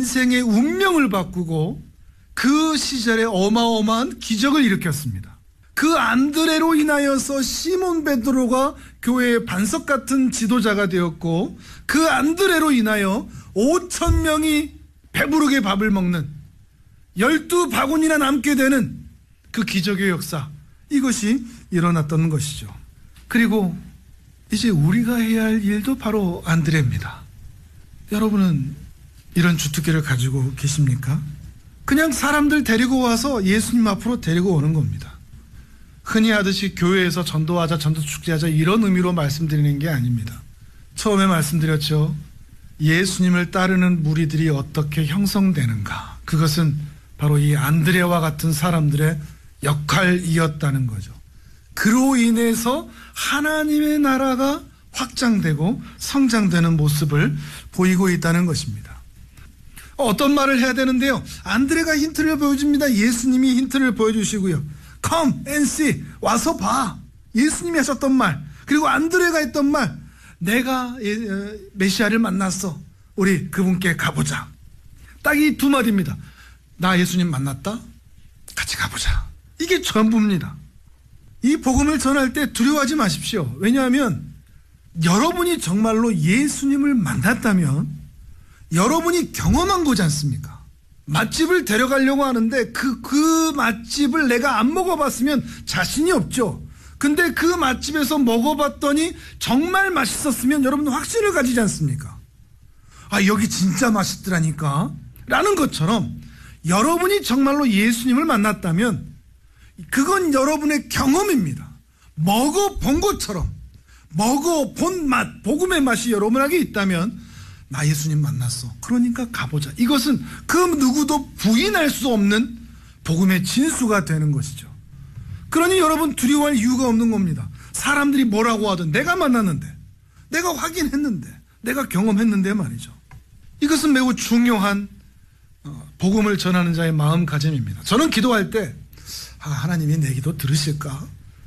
인생의 운명을 바꾸고 그 시절에 어마어마한 기적을 일으켰습니다. 그 안드레로 인하여서 시몬 베드로가 교회의 반석 같은 지도자가 되었고, 그 안드레로 인하여 5,000명이 배부르게 밥을 먹는 12바구니나 남게 되는 그 기적의 역사, 이것이 일어났던 것이죠. 그리고 이제 우리가 해야 할 일도 바로 안드레입니다. 여러분은 이런 주특기를 가지고 계십니까? 그냥 사람들 데리고 와서 예수님 앞으로 데리고 오는 겁니다. 흔히 하듯이 교회에서 전도하자, 전도축제하자, 이런 의미로 말씀드리는 게 아닙니다. 처음에 말씀드렸죠. 예수님을 따르는 무리들이 어떻게 형성되는가, 그것은 바로 이 안드레와 같은 사람들의 역할이었다는 거죠. 그로 인해서 하나님의 나라가 확장되고 성장되는 모습을 보이고 있다는 것입니다. 어떤 말을 해야 되는데요, 안드레가 힌트를 보여줍니다. 예수님이 힌트를 보여주시고요. Come and see, 와서 봐. 예수님이 하셨던 말, 그리고 안드레가 했던 말, 내가 메시아를 만났어, 우리 그분께 가보자. 딱 이 두 마디입니다. 나 예수님 만났다, 같이 가보자. 이게 전부입니다. 이 복음을 전할 때 두려워하지 마십시오. 왜냐하면 여러분이 정말로 예수님을 만났다면 여러분이 경험한 거지 않습니까? 맛집을 데려가려고 하는데 그 맛집을 내가 안 먹어봤으면 자신이 없죠. 근데 그 맛집에서 먹어봤더니 정말 맛있었으면 여러분은 확신을 가지지 않습니까? 아, 여기 진짜 맛있더라니까 라는 것처럼, 여러분이 정말로 예수님을 만났다면 그건 여러분의 경험입니다. 먹어본 것처럼, 먹어본 맛, 복음의 맛이 여러분에게 있다면, 나 예수님 만났어, 그러니까 가보자. 이것은 그 누구도 부인할 수 없는 복음의 진수가 되는 것이죠. 그러니 여러분 두려워할 이유가 없는 겁니다. 사람들이 뭐라고 하든 내가 만났는데, 내가 확인했는데, 내가 경험했는데 말이죠. 이것은 매우 중요한 복음을 전하는 자의 마음가짐입니다. 저는 기도할 때 하나님이 내 기도 들으실까?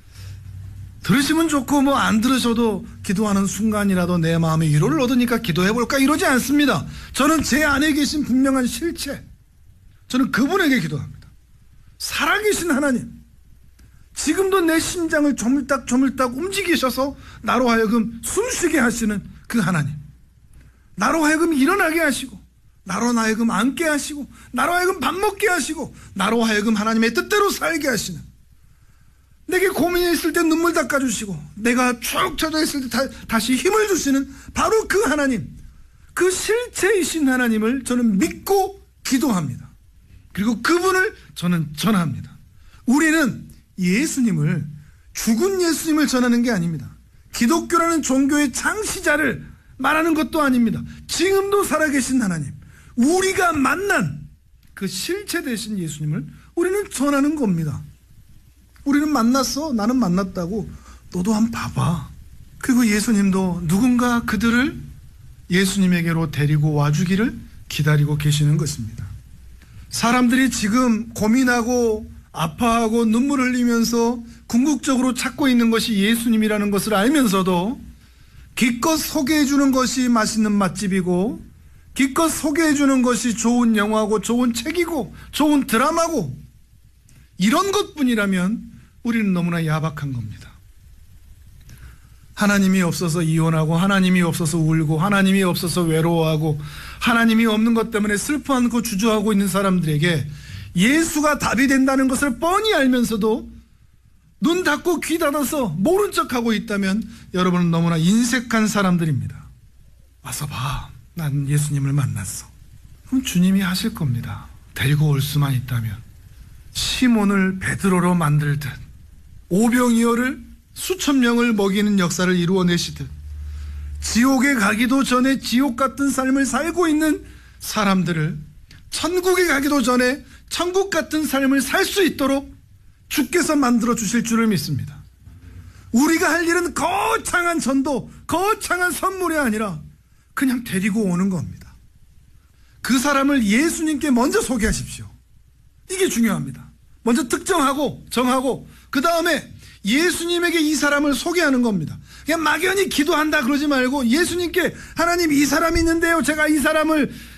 들으시면 좋고 뭐 안 들으셔도 기도하는 순간이라도 내 마음에 위로를 얻으니까 기도해볼까, 이러지 않습니다. 저는 제 안에 계신 분명한 실체, 저는 그분에게 기도합니다. 살아계신 하나님, 지금도 내 심장을 조물딱 움직이셔서 나로 하여금 숨쉬게 하시는 그 하나님, 나로 하여금 일어나게 하시고, 나로 하여금 앉게 하시고, 나로 하여금 밥 먹게 하시고, 나로 하여금 하나님의 뜻대로 살게 하시는, 내게 고민이 있을 때 눈물 닦아주시고, 내가 쭉 젖어 있을 때 다시 힘을 주시는 바로 그 하나님, 그 실체이신 하나님을 저는 믿고 기도합니다. 그리고 그분을 저는 전합니다. 우리는 예수님을, 죽은 예수님을 전하는 게 아닙니다. 기독교라는 종교의 창시자를 말하는 것도 아닙니다. 지금도 살아계신 하나님, 우리가 만난 그 실체 되신 예수님을 우리는 전하는 겁니다. 우리는 만났어, 나는 만났다고, 너도 한번 봐봐. 그리고 예수님도 누군가 그들을 예수님에게로 데리고 와주기를 기다리고 계시는 것입니다. 사람들이 지금 고민하고 아파하고 눈물 흘리면서 궁극적으로 찾고 있는 것이 예수님이라는 것을 알면서도 기껏 소개해주는 것이 맛있는 맛집이고, 기껏 소개해주는 것이 좋은 영화고 좋은 책이고 좋은 드라마고, 이런 것뿐이라면 우리는 너무나 야박한 겁니다. 하나님이 없어서 이혼하고, 하나님이 없어서 울고, 하나님이 없어서 외로워하고, 하나님이 없는 것 때문에 슬퍼하고 주저하고 있는 사람들에게 예수가 답이 된다는 것을 뻔히 알면서도 눈 닫고 귀 닫아서 모른 척하고 있다면 여러분은 너무나 인색한 사람들입니다. 와서 봐, 난 예수님을 만났어. 그럼 주님이 하실 겁니다. 데리고 올 수만 있다면. 시몬을 베드로로 만들듯, 오병이어를 수천 명을 먹이는 역사를 이루어내시듯, 지옥에 가기도 전에 지옥 같은 삶을 살고 있는 사람들을 천국에 가기도 전에 천국 같은 삶을 살 수 있도록 주께서 만들어 주실 줄을 믿습니다. 우리가 할 일은 거창한 전도, 거창한 선물이 아니라 그냥 데리고 오는 겁니다. 그 사람을 예수님께 먼저 소개하십시오. 이게 중요합니다. 먼저 특정하고 정하고 그 다음에 예수님에게 이 사람을 소개하는 겁니다. 그냥 막연히 기도한다 그러지 말고, 예수님께 하나님 이 사람이 있는데요, 제가 이 사람을